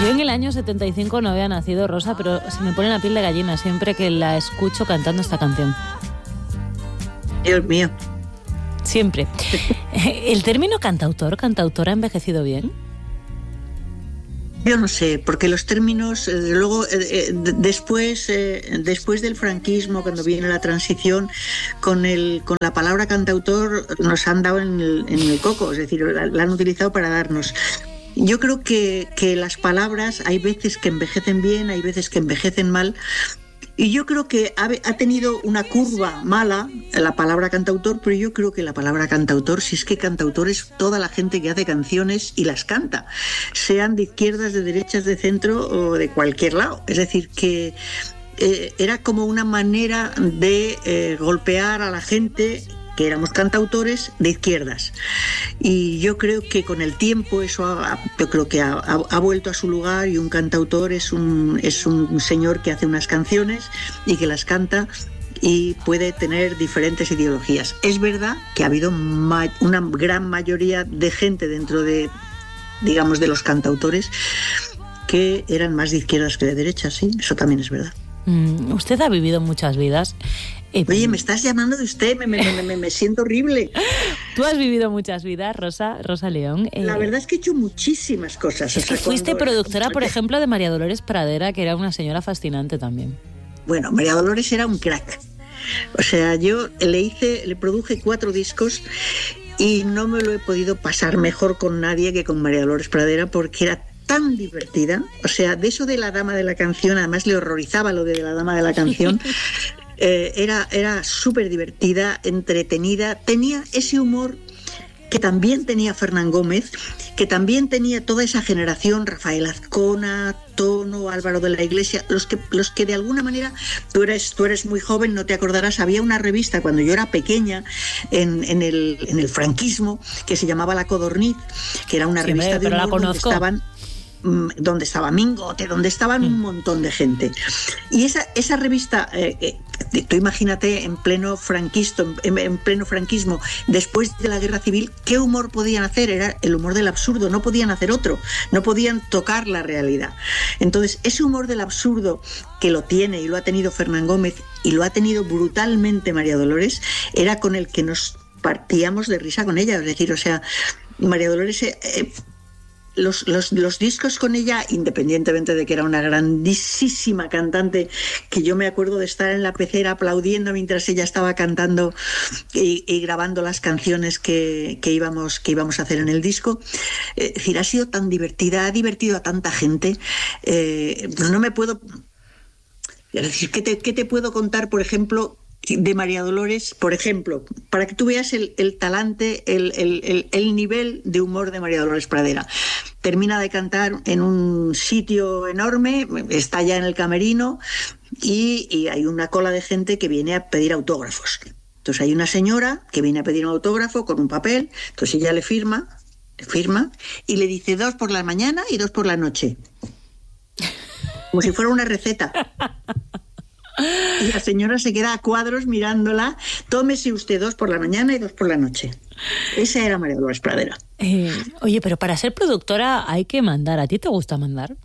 Yo en el año 75 no había nacido, Rosa, pero se me pone la piel de gallina siempre que la escucho cantando esta canción. Dios mío. Siempre. ¿El término cantautor, ha envejecido bien? Yo no sé, porque los términos, luego, después del franquismo, cuando viene la transición, con la palabra cantautor nos han dado en el coco, es decir, la han utilizado para darnos. Yo creo que las palabras hay veces que envejecen bien, hay veces que envejecen mal. Y yo creo que ha tenido una curva mala la palabra cantautor, pero yo creo que la palabra cantautor, si es que cantautor es toda la gente que hace canciones y las canta, sean de izquierdas, de derechas, de centro o de cualquier lado. Es decir, que era como una manera de golpear a la gente que éramos cantautores de izquierdas. Y yo creo que con el tiempo eso ha vuelto a su lugar, y un cantautor es un señor que hace unas canciones y que las canta y puede tener diferentes ideologías. Es verdad que ha habido una gran mayoría de gente dentro de, digamos, de los cantautores que eran más de izquierdas que de derechas, sí, eso también es verdad. Usted ha vivido muchas vidas. Oye, me estás llamando de usted, me siento horrible. Tú has vivido muchas vidas, Rosa León. La verdad es que he hecho muchísimas cosas. Es que fuiste productora, por ejemplo, de María Dolores Pradera, que era una señora fascinante también. Bueno, María Dolores era un crack. O sea, yo le produje 4 discos y no me lo he podido pasar mejor con nadie que con María Dolores Pradera, porque era tan divertida. O sea, de eso de la dama de la canción, además le horrorizaba lo de la dama de la canción. Era súper divertida, entretenida, tenía ese humor que también tenía Fernán Gómez, que también tenía toda esa generación, Rafael Azcona, Tono, Álvaro de la Iglesia, los que de alguna manera, tú eres muy joven, no te acordarás, había una revista cuando yo era pequeña en el franquismo que se llamaba La Codorniz, que era una revista de humor donde estaba Mingote, donde estaban un montón de gente. Y esa revista, tú imagínate en pleno franquismo, después de la Guerra Civil, ¿qué humor podían hacer? Era el humor del absurdo, no podían hacer otro, no podían tocar la realidad. Entonces, ese humor del absurdo que lo tiene y lo ha tenido Fernán Gómez y lo ha tenido brutalmente María Dolores, era con el que nos partíamos de risa con ella. Es decir, o sea, María Dolores... Los discos con ella, independientemente de que era una grandísima cantante, que yo me acuerdo de estar en la pecera aplaudiendo mientras ella estaba cantando y grabando las canciones que íbamos a hacer en el disco. Es decir, ha sido tan divertida, ha divertido a tanta gente. No me puedo... Es decir, ¿qué te puedo contar, por ejemplo, de María Dolores? Por ejemplo, para que tú veas el talante, el nivel de humor de María Dolores Pradera. Termina de cantar en un sitio enorme, está ya en el camerino y hay una cola de gente que viene a pedir autógrafos. Entonces hay una señora que viene a pedir un autógrafo con un papel, entonces ella le firma y le dice 2 por la mañana y 2 por la noche. Como si fuera una receta. Y la señora se queda a cuadros mirándola. Tómese usted 2 por la mañana y 2 por la noche. Esa era María Dolores Pradera. Oye, pero para ser productora hay que mandar. ¿A ti te gusta mandar?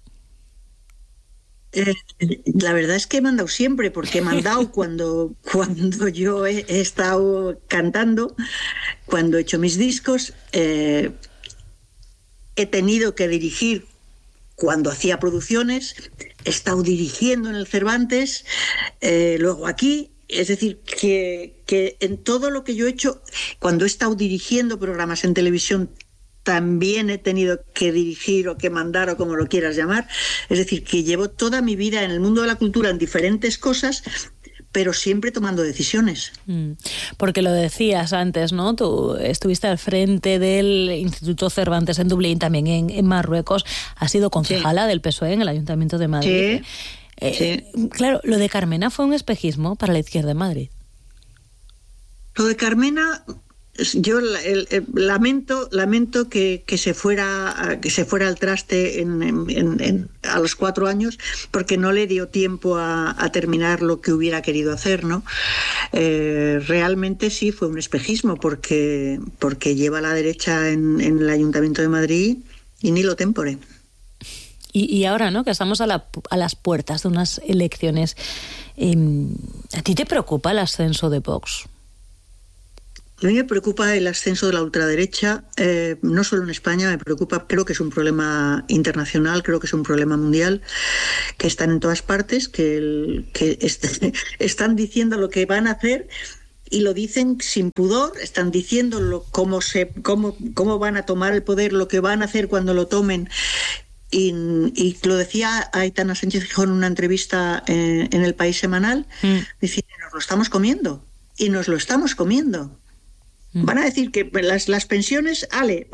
La verdad es que he mandado siempre, porque he mandado cuando yo he estado cantando, cuando he hecho mis discos, he tenido que dirigir cuando hacía producciones, he estado dirigiendo en el Cervantes, luego aquí. Es decir, que en todo lo que yo he hecho, cuando he estado dirigiendo programas en televisión, también he tenido que dirigir o que mandar o como lo quieras llamar. Es decir, que llevo toda mi vida en el mundo de la cultura en diferentes cosas, pero siempre tomando decisiones. Porque lo decías antes, ¿no? Tú estuviste al frente del Instituto Cervantes en Dublín, también en Marruecos. Has sido concejala del PSOE en el Ayuntamiento de Madrid. Sí. Claro, lo de Carmena fue un espejismo para la izquierda en Madrid. Lo de Carmena, yo lamento que se fuera al traste a los 4 años, porque no le dio tiempo a terminar lo que hubiera querido hacer, ¿no? Realmente sí fue un espejismo, porque lleva a la derecha en el Ayuntamiento de Madrid y ni lo tempore. Y ahora, ¿no?, que estamos a las puertas de unas elecciones, ¿a ti te preocupa el ascenso de Vox? A mí me preocupa el ascenso de la ultraderecha, no solo en España, me preocupa, creo que es un problema internacional, creo que es un problema mundial, que están en todas partes, que están diciendo lo que van a hacer y lo dicen sin pudor, están diciendo cómo van a tomar el poder, lo que van a hacer cuando lo tomen. Y lo decía Aitana Sánchez Gijón en una entrevista en El País Semanal, diciendo, nos lo estamos comiendo, y nos lo estamos comiendo. Van a decir que las pensiones,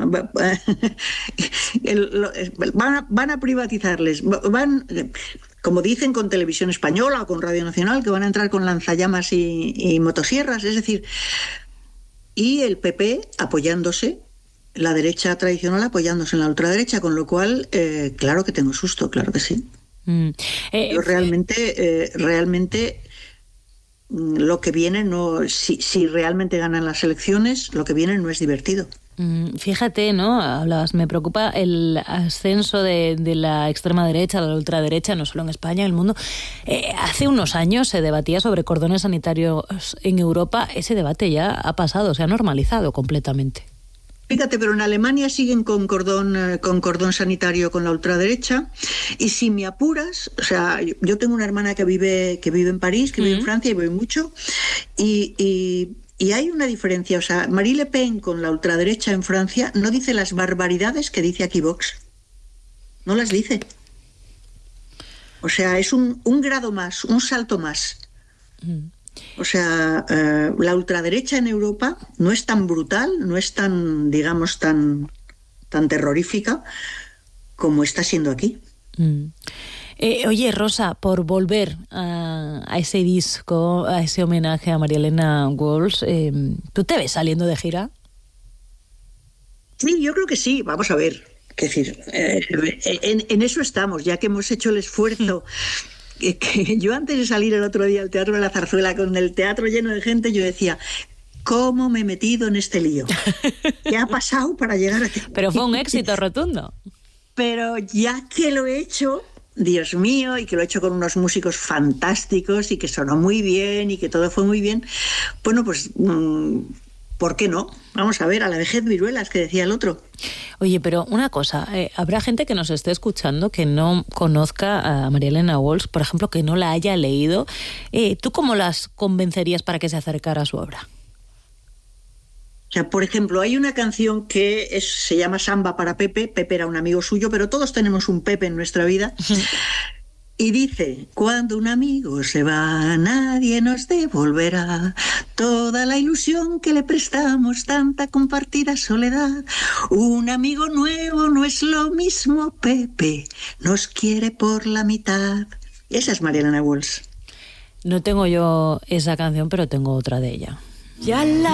van a privatizarles, como dicen con Televisión Española o con Radio Nacional, que van a entrar con lanzallamas y motosierras, es decir, y el PP apoyándose, la derecha tradicional apoyándose en la ultraderecha, con lo cual, claro que tengo susto, claro que sí. Yo realmente lo que viene si realmente ganan las elecciones, lo que viene no es divertido. Fíjate, ¿no? Hablabas, me preocupa el ascenso de la extrema derecha, de la ultraderecha, no solo en España, en el mundo. Hace unos años se debatía sobre cordones sanitarios en Europa. Ese debate ya ha pasado, se ha normalizado completamente. Fíjate, pero en Alemania siguen con cordón sanitario con la ultraderecha, y si me apuras, o sea, yo tengo una hermana que vive en París, que vive en Francia y vive mucho, y hay una diferencia, o sea, Marine Le Pen con la ultraderecha en Francia no dice las barbaridades que dice aquí Vox, no las dice. O sea, es un grado más, un salto más. O sea, la ultraderecha en Europa no es tan brutal, no es tan, digamos, tan terrorífica como está siendo aquí. Oye, Rosa, por volver a ese disco, a ese homenaje a María Elena Walsh, ¿tú te ves saliendo de gira? Sí, yo creo que sí, vamos a ver. Es decir, en eso estamos, ya que hemos hecho el esfuerzo. Que yo antes de salir el otro día al Teatro de la Zarzuela, con el teatro lleno de gente, yo decía, ¿cómo me he metido en este lío? ¿Qué ha pasado para llegar aquí? Pero fue un éxito rotundo. Pero ya que lo he hecho, Dios mío, y que lo he hecho con unos músicos fantásticos y que sonó muy bien y que todo fue muy bien, bueno, pues ¿por qué no? Vamos a ver, a la vejez viruelas, que decía el otro. Oye, pero una cosa, habrá gente que nos esté escuchando que no conozca a María Elena Walsh, por ejemplo, que no la haya leído. ¿Tú cómo las convencerías para que se acercara a su obra? O sea, por ejemplo, hay una canción que se llama Samba para Pepe. Pepe era un amigo suyo, pero todos tenemos un Pepe en nuestra vida. Y dice, cuando un amigo se va, nadie nos devolverá toda la ilusión que le prestamos, tanta compartida soledad. Un amigo nuevo no es lo mismo, Pepe, nos quiere por la mitad. Esa es María Elena Walsh. No tengo yo esa canción, pero tengo otra de ella. Ya la